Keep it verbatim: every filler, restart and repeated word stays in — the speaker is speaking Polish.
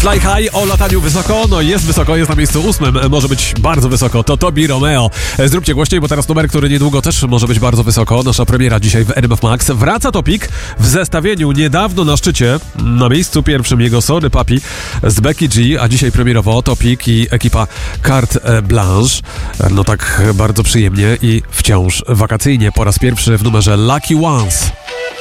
Fly High o lataniu wysoko, no jest wysoko, jest na miejscu ósmym, może być bardzo wysoko, to Tobi Romeo. Zróbcie głośniej, bo teraz numer, który niedługo też może być bardzo wysoko. Nasza premiera dzisiaj w R M F Max. Wraca Topik w zestawieniu niedawno na szczycie, na miejscu pierwszym jego Sorry Papi z Becky G, a dzisiaj premierowo Topik i ekipa Carte Blanche. No tak bardzo przyjemnie i wciąż wakacyjnie po raz pierwszy w numerze Lucky Ones.